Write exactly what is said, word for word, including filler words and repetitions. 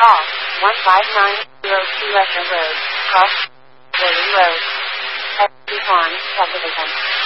Call one five nine zero two Lesher Road, Cross, William Road. At Farm, Subdivision.